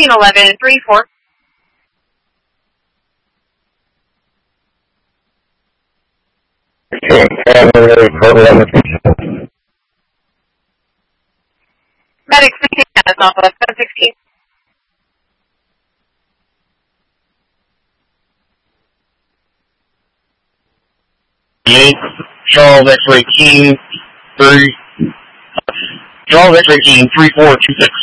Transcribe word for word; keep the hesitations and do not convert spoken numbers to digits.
sixteen eleven three four. Medic sixteen is Northwest seven sixteen. eight, Charles X-ray King, three, Charles X-ray King, three four two six.